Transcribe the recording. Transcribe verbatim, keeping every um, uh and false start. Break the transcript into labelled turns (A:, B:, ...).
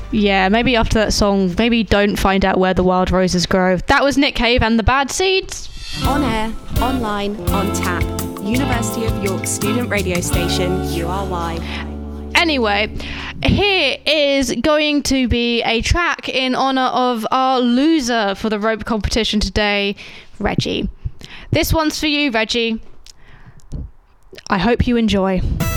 A: Yeah, maybe after that song, maybe don't find out where the wild roses grow. That was Nick Cave and the Bad Seeds.
B: On air, online, on tap. University of York student radio station, U R Y.
A: Anyway, here is going to be a track in honour of our loser for the rope competition today, Reggie. This one's for you, Reggie. I hope you enjoy.